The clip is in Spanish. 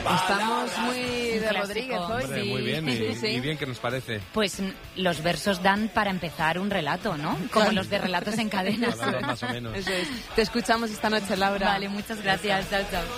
Estamos muy de Rodríguez hoy. Hombre, muy bien, y bien que nos parece. Pues los versos dan para empezar un relato, ¿no? Como los de Relatos en Cadena. Más o menos. Eso es. Te escuchamos esta noche, Laura. Vale, muchas gracias. Chao, chao.